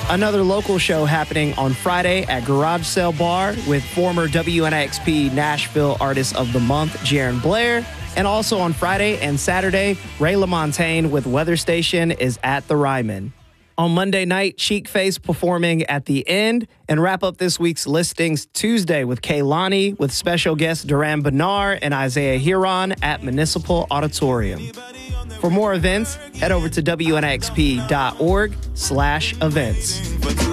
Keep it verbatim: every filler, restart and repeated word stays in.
Another local show happening on Friday at Garage Sale Bar with former W N X P Nashville Artist of the Month, Jaron Blair. And also on Friday and Saturday, Ray LaMontagne with Weather Station is at the Ryman. On Monday night, Cheekface performing at the End, and wrap up this week's listings Tuesday with Kehlani with special guests Duran Bernard and Isaiah Huron at Municipal Auditorium. For more events, head over to W N X P dot org slash events.